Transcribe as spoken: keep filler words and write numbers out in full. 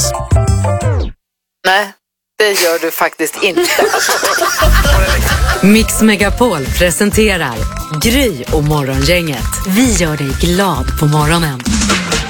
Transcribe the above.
finns. Nej, det gör du faktiskt inte. Mix Megapol presenterar Gry och Morgongänget. Vi gör dig glad på morgonen.